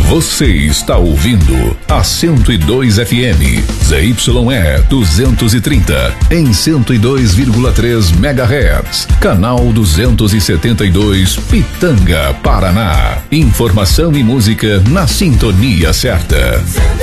Você está ouvindo a 102 FM, ZYE 230, em 102,3 MHz. Canal 272, Pitanga, Paraná. Informação e música na sintonia certa.